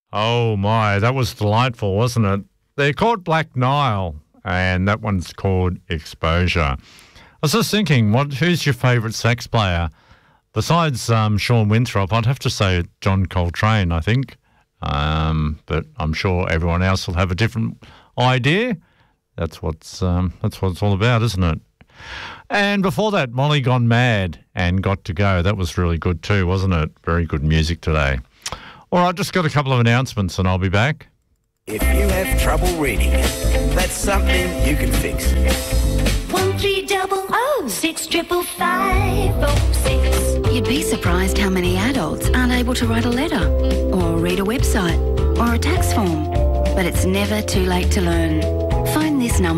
Oh, my, that was delightful, wasn't it? They're called Black Nile, and that one's called Exposure. I was just thinking, who's your favourite sax player? Besides Sean Winthrop, I'd have to say John Coltrane, I think. But I'm sure everyone else will have a different idea. That's what it's all about, isn't it? And before that, Molly Gone Mad and Got to Go. That was really good too, wasn't it? Very good music today. All right, just got a couple of announcements and I'll be back. If you have trouble reading, that's something you can fix. 1300-65506. You'd be surprised how many adults aren't able to write a letter or read a website or a tax form. But it's never too late to learn. Phone this number.